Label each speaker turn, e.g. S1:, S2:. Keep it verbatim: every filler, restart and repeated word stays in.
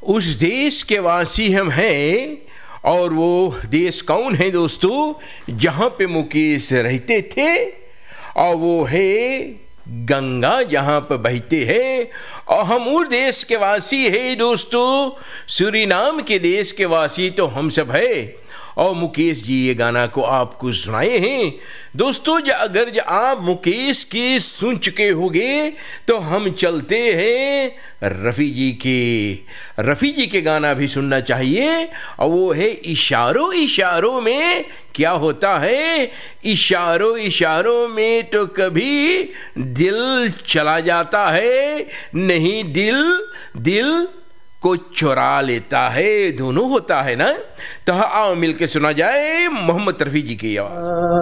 S1: उस देश के वासी हम हैं, और वो देश कौन है दोस्तों? जहाँ पे मुकेश रहते थे, और वो है गंगा जहाँ पर बहते हैं। और हम उस देश के वासी है दोस्तों, सूरीनाम के देश के वासी तो हम सब है। और मुकेश जी ये गाना को आपको सुनाए हैं दोस्तों। ज अगर ज आप मुकेश के सुन चुके होंगे तो हम चलते हैं रफ़ी जी के। रफ़ी जी के गाना भी सुनना चाहिए, और वो है इशारों इशारों में क्या होता है। इशारों इशारों में तो कभी दिल चला जाता है, नहीं दिल दिल को चुरा लेता है, दोनों होता है ना। तो आओ मिलके सुना जाए मोहम्मद रफ़ी जी की आवाज़।